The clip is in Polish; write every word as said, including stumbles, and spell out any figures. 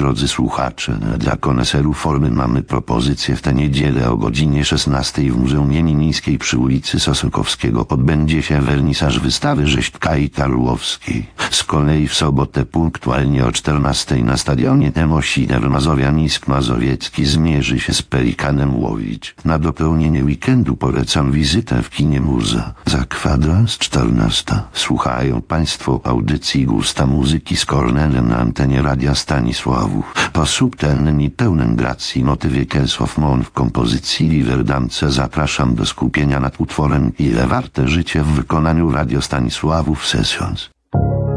Drodzy słuchacze, dla koneserów formy mamy propozycję. W tę niedzielę o godzinie szesnastej w Muzeum Jenińskiej przy ulicy Sosokowskiego odbędzie się wernisaż wystawy Rzeźbka i Karłowskiej. Z kolei w sobotę punktualnie o czternastej na stadionie Temosider Mazowianisk Mazowiecki zmierzy się z Pelikanem Łowicz. Na dopełnienie weekendu polecam wizytę w kinie Muza. Za kwadrans czternasta. Słuchają Państwo audycji Gusta Muzyki z Kornelem na antenie Radia Stanisławów. Po subtelnym i pełnym gracji motywy Kels of Mon w kompozycji Riverdance zapraszam do skupienia nad utworem Ile warte życie w wykonaniu Radio Stanisławów Sessions.